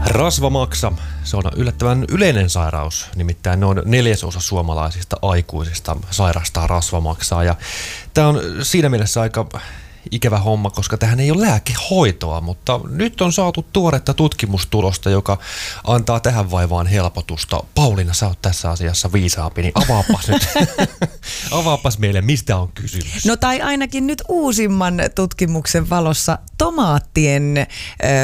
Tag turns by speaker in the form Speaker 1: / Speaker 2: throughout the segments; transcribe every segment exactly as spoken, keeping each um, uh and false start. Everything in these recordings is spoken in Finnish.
Speaker 1: Rasvamaksa, se on yllättävän yleinen sairaus, nimittäin noin neljäsosa suomalaisista aikuisista sairastaa rasvamaksaa. Ja tämä on siinä mielessä aika ikävä homma, koska tähän ei ole lääkehoitoa, mutta nyt on saatu tuoretta tutkimustulosta, joka antaa tähän vaivaan helpotusta. Pauliina, sä oot tässä asiassa viisaampi, niin avaapas nyt. Avaapas meille, mistä on kysymys.
Speaker 2: No tai ainakin nyt uusimman tutkimuksen valossa tomaattien, äh,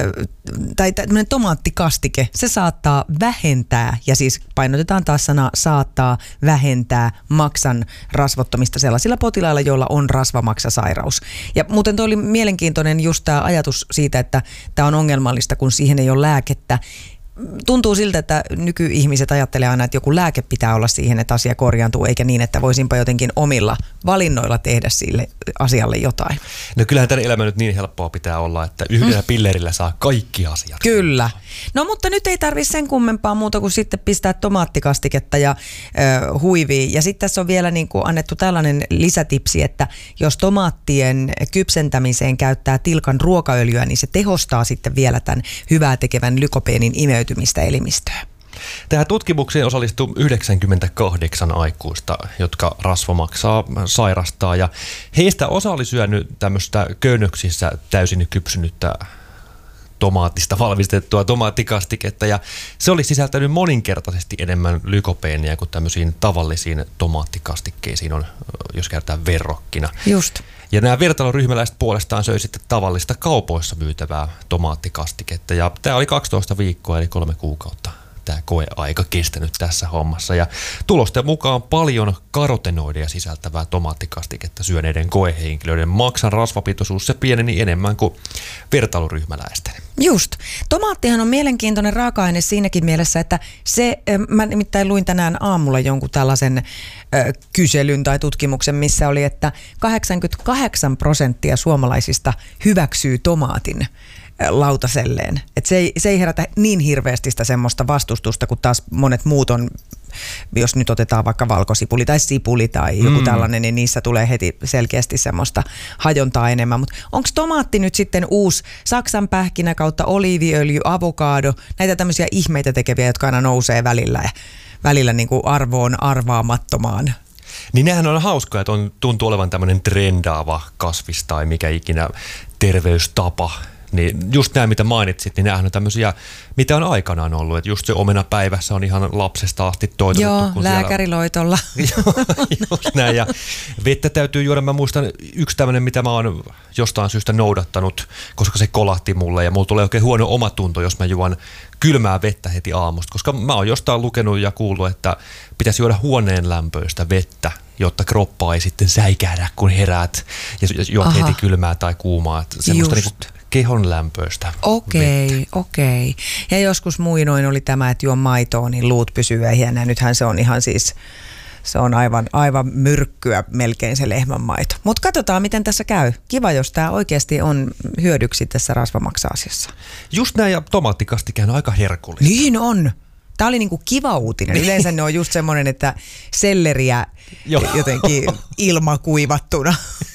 Speaker 2: tai tämmöinen tomaattikastike, se saattaa vähentää, ja siis painotetaan taas sanaa saattaa vähentää maksan rasvottamista sellaisilla potilailla, joilla on rasvamaksasairaus. Ja muuten toi oli mielenkiintoinen just tämä ajatus siitä, että tämä on ongelmallista, kun siihen ei ole lääkettä. Tuntuu siltä, että nykyihmiset ajattelee aina, että joku lääke pitää olla siihen, että asia korjaantuu, eikä niin, että voisinpa jotenkin omilla valinnoilla tehdä sille asialle jotain.
Speaker 1: No kyllähän tämän elämä nyt niin helppoa pitää olla, että yhdellä mm. pillerillä saa kaikki asiat.
Speaker 2: Kyllä. No mutta nyt ei tarvitse sen kummempaa muuta kuin sitten pistää tomaattikastiketta ja ö, huivia. Ja sitten tässä on vielä niin kuin annettu tällainen lisätipsi, että jos tomaattien kypsentämiseen käyttää tilkan ruokaöljyä, niin se tehostaa sitten vielä tämän hyvää tekevän lykopeenin imeytymistä elimistöön.
Speaker 1: Tähän tutkimukseen osallistui yhdeksänkymmentäkahdeksan aikuista, jotka rasvamaksaa sairastaa, ja heistä osa oli syönyt tämmöistä köynnöksissä täysin kypsynyttä tomaatista valmistettua tomaattikastiketta, ja se oli sisältänyt moninkertaisesti enemmän lykopeenia kuin tämmöisiin tavallisiin tomaattikastikkeisiin on, jos käytetään verrokkina.
Speaker 2: Just.
Speaker 1: Ja nämä vertailuryhmäläiset puolestaan söi sitten tavallista kaupoissa myytävää tomaattikastiketta, ja tämä oli kaksitoista viikkoa eli kolme kuukautta tämä koeaika kestänyt tässä hommassa. Ja tulosten mukaan paljon karotenoideja sisältävää tomaattikastiketta syöneiden koehenkilöiden maksan rasvapitoisuus se pieneni enemmän kuin vertailuryhmäläisten.
Speaker 2: Just. Tomaattihan on mielenkiintoinen raaka-aine siinäkin mielessä, että se, mä nimittäin luin tänään aamulla jonkun tällaisen ö, kyselyn tai tutkimuksen, missä oli, että kahdeksankymmentäkahdeksan prosenttia suomalaisista hyväksyy tomaatin lautaselleen. Et se, ei, se ei herätä niin hirveästi sitä semmoista vastustusta, kun taas monet muut on, jos nyt otetaan vaikka valkosipuli tai sipuli tai joku mm. tällainen, niin niissä tulee heti selkeästi semmoista hajontaa enemmän. Mutta onko tomaatti nyt sitten uusi Saksan pähkinä kautta oliiviöljy, avokaado, näitä tämmöisiä ihmeitä tekeviä, jotka aina nousee välillä ja välillä niin kuin arvoon arvaamattomaan?
Speaker 1: Niin nehän on hauskaa, että on, tuntuu olevan tämmöinen trendaava kasvis tai mikä ikinä terveystapa. Niin just nämä, mitä mainitsit, niin nämähän on tämmöisiä, mitä on aikanaan ollut. Että just se omenapäivässä on ihan lapsesta asti toitotettu.
Speaker 2: Joo, kun lääkäriloitolla.
Speaker 1: Joo, just näin. Ja vettä täytyy juoda. Mä muistan yksi tämmöinen, mitä mä oon jostain syystä noudattanut, koska se kolahti mulle. Ja mulla tulee oikein huono omatunto, jos mä juon kylmää vettä heti aamusta. Koska mä oon jostain lukenut ja kuullut, että pitäisi juoda huoneen lämpöistä vettä, jotta kroppa ei sitten säikähdä, kun heräät ja juot Aha. heti kylmää tai kuumaa. Että semmoista niinku kehon lämpöistä.
Speaker 2: Okei, okay, okei. Okay. Ja joskus muinoin oli tämä, että juo maitoa, niin luut pysyy ehjänä. Nythän se on ihan siis, se on aivan, aivan myrkkyä melkein se lehmänmaito. Mutta katsotaan, miten tässä käy. Kiva, jos tämä oikeasti on hyödyksi tässä rasvamaksa-asiassa.
Speaker 1: Just näin, ja tomaattikastike on aika herkullista.
Speaker 2: Niin on. Tämä oli niinku kiva uutinen. Yleensä ne on just semmoinen, että selleriä jotenkin ilmakuivattuna.